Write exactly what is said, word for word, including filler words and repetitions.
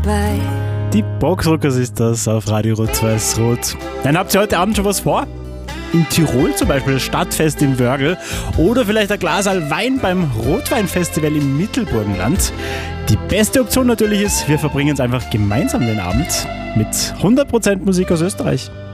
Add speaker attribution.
Speaker 1: vorbei.
Speaker 2: Die Boxrockers ist das auf Radio Rot-Weiß-Rot. Dann habt ihr heute Abend schon was vor? In Tirol zum Beispiel das Stadtfest im Wörgl oder vielleicht ein Glaserl Wein beim Rotweinfestival im Mittelburgenland. Die beste Option natürlich ist, wir verbringen es einfach gemeinsam den Abend mit hundert Prozent Musik aus Österreich.